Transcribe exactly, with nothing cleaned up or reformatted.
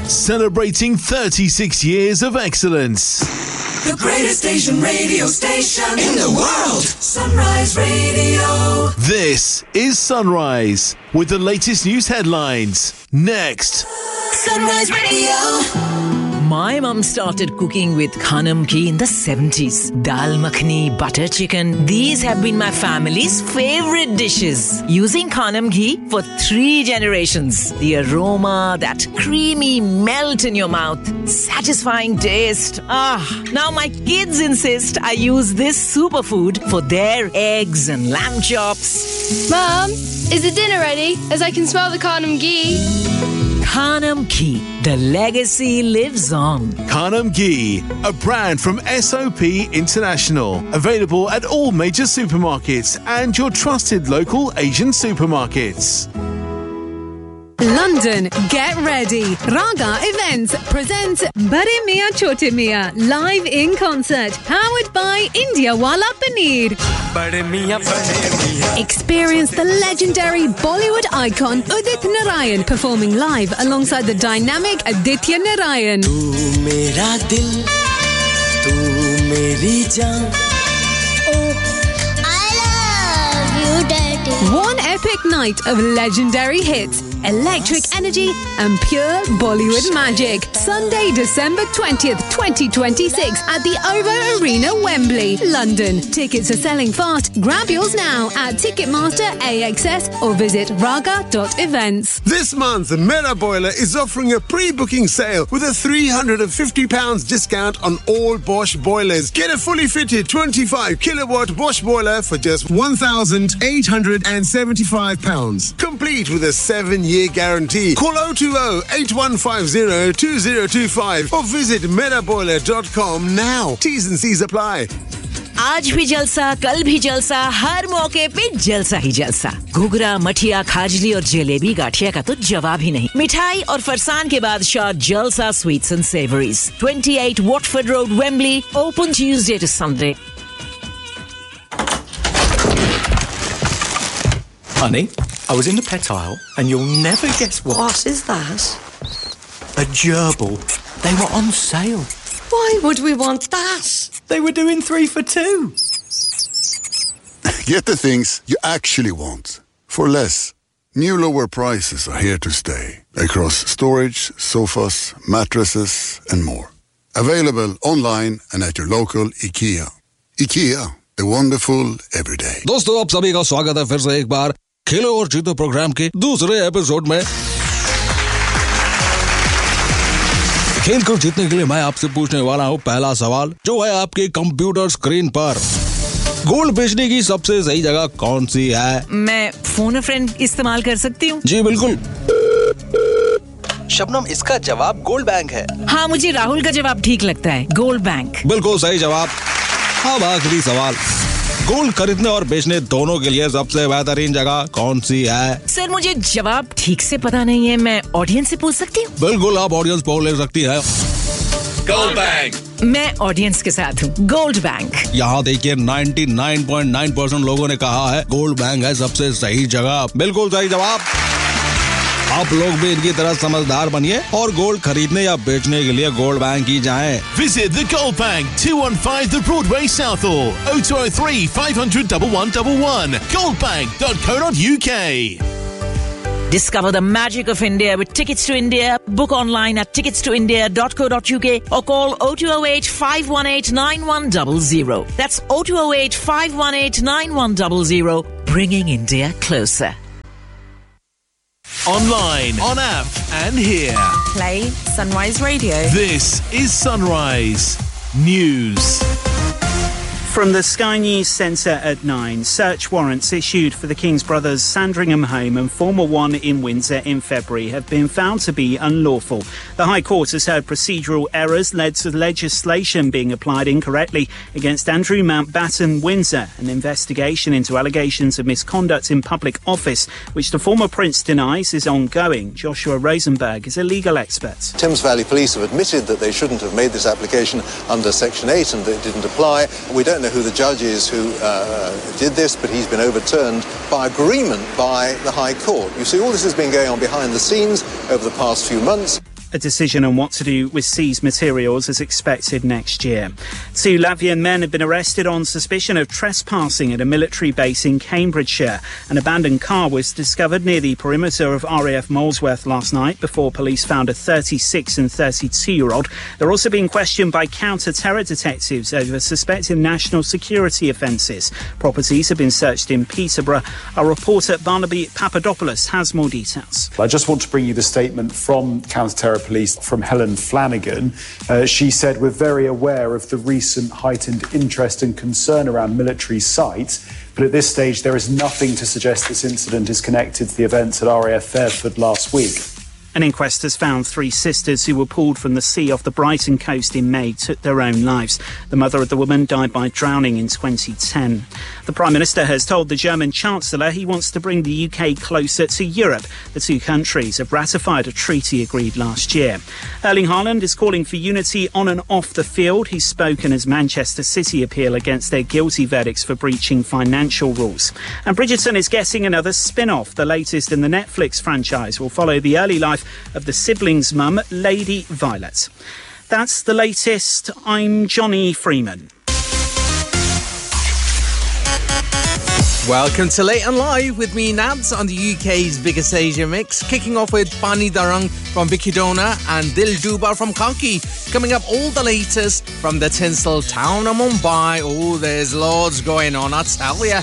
celebrating thirty-six years of excellence. The greatest Asian radio station in the world. Sunrise Radio. This is Sunrise with the latest news headlines. Next. Sunrise Radio. My mum started cooking with Khanam ghee in the seventies. Dal makhani, butter chicken. These have been my family's favorite dishes. Using Khanam ghee for three generations. The aroma, that creamy melt in your mouth. Satisfying taste. Ah, now my kids insist I use this superfood for their eggs and lamb chops. Mum, is the dinner ready? As I can smell the Khanam ghee. Khanam ghee. The legacy lives on. Khanam ghee, a brand from S O P International. Available at all major supermarkets and your trusted local Asian supermarkets. London, get ready. Raga Events presents Bade Miyan Chote Miyan live in concert, powered by India Wala Paneer. Experience the legendary Bollywood icon Udit Narayan performing live alongside the dynamic Aditya Narayan. Tu mera dil, tu meri jaan. Oh, I love you, Daddy. One epic night of legendary hits, electric energy and pure Bollywood magic. Sunday, December twentieth, twenty twenty-six at the O V O Arena, Wembley, London. Tickets are selling fast. Grab yours now at Ticketmaster A X S or visit raga dot events. This month, Mera Boiler is offering a pre-booking sale with a three hundred fifty pounds discount on all Bosch boilers. Get a fully fitted twenty-five kilowatt Bosch boiler for just one thousand eight hundred seventy-five pounds. Complete with a seven-year guarantee. Call oh two oh, eight one five oh, two oh two five or visit mera boiler dot com now. T's and C's apply. आज भी जलसा, कल भी जलसा, हर मौके पे जलसा ही जलसा। घुघरा, मठिया, खाजली और जलेबी गाठिया का तो जवाब ही नहीं। मिठाई और फरसान के बादशाह जलसा sweets and savouries. twenty-eight Watford Road, Wembley, open Tuesday to Sunday. Honey, I was in the pet aisle and you'll never guess what. What is that? A gerbil. They were on sale. Why would we want that? They were doing three for two. Get the things you actually want for less. New lower prices are here to stay across storage, sofas, mattresses and more. Available online and at your local IKEA. IKEA, the wonderful everyday. दोस्तों आप सभी का स्वागत है फिर से एक बार खेलो और जीतो प्रोग्राम के दूसरे एपिसोड में। खेल को जीतने के लिए मैं आपसे पूछने वाला हूँ पहला सवाल, जो है आपके कंप्यूटर स्क्रीन पर। गोल्ड बेचने की सबसे सही जगह कौन सी है? मैं फोन फ्रेंड इस्तेमाल कर सकती हूँ? जी बिल्कुल। शबनम, इसका जवाब गोल्ड बैंक है। हाँ, मुझे राहुल का जवाब ठीक लगता है, गोल्ड बैंक। बिल्कुल सही जवाब। अब आखिरी सवाल, गोल्ड खरीदने और बेचने दोनों के लिए सबसे बेहतरीन जगह कौन सी है? सर, मुझे जवाब ठीक से पता नहीं है, मैं ऑडियंस से पूछ सकती हूँ? बिल्कुल, आप ऑडियंस पोल ले सकती है। Gold bank. मैं ऑडियंस के साथ हूँ, गोल्ड बैंक। यहाँ देखिए निन्यानवे पॉइंट नौ परसेंट लोगों ने कहा है गोल्ड बैंक है सबसे सही जगह। बिल्कुल सही जवाब। आप लोग भी इनकी तरह समझदार बनिए और गोल्ड खरीदने या बेचने के लिए गोल्ड बैंक ही जाएं। Visit the Gold Bank, two fifteen The Broadway, Southall, oh two oh three, five hundred, one one one one, goldbank dot co dot uk. Discover the magic of India with Tickets to India. Book online at tickets to india dot co dot uk or call oh two oh eight, five one eight, nine one zero zero. That's oh two oh eight, five one eight, nine one zero zero. Bringing India closer. Online, on app and here. Play Sunrise Radio. This is Sunrise News. From the Sky News Centre at nine, search warrants issued for the King's Brothers Sandringham home and former one in Windsor in February have been found to be unlawful. The High Court has heard procedural errors led to legislation being applied incorrectly against Andrew Mountbatten Windsor, an investigation into allegations of misconduct in public office, which the former Prince denies is ongoing. Joshua Rosenberg is a legal expert. Thames Valley Police have admitted that they shouldn't have made this application under Section eight and that it didn't apply. We don't know who the judge is who uh, did this, but he's been overturned by agreement by the High Court. You see, all this has been going on behind the scenes over the past few months. A decision on what to do with seized materials is expected next year. Two Latvian men have been arrested on suspicion of trespassing at a military base in Cambridgeshire. An abandoned car was discovered near the perimeter of R A F Molesworth last night before police found a thirty-six and thirty-two-year-old. They're also being questioned by counter-terror detectives over suspected national security offences. Properties have been searched in Peterborough. Our reporter Barnaby Papadopoulos has more details. I just want to bring you the statement from counter-terror police from Helen Flanagan. Uh, she said, "We're very aware of the recent heightened interest and concern around military sites, but at this stage there is nothing to suggest this incident is connected to the events at R A F Fairford last week." An inquest has found three sisters who were pulled from the sea off the Brighton coast in May took their own lives. The mother of the woman died by drowning in twenty ten. The Prime Minister has told the German Chancellor he wants to bring the U K closer to Europe. The two countries have ratified a treaty agreed last year. Erling Haaland is calling for unity on and off the field. He's spoken as Manchester City appeal against their guilty verdicts for breaching financial rules. And Bridgerton is getting another spin-off. The latest in the Netflix franchise will follow the early life of the siblings' mum, Lady Violet. That's the latest. I'm Johnny Freeman. Welcome to Late and Live with me, Nabs, on the U K's biggest Asia mix. Kicking off with Pani Darang from Bikidona and Dil Duba from Kanki. Coming up, all the latest from the tinsel town of Mumbai. Oh, there's loads going on, I tell ya.